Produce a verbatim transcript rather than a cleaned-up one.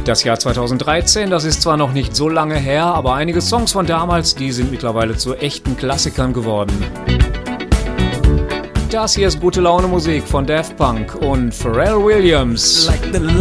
Das Jahr zweitausenddreizehn, das ist zwar noch nicht so lange her, aber einige Songs von damals, die sind mittlerweile zu echten Klassikern geworden. Das hier ist gute Laune Musik von Daft Punk und Pharrell Williams.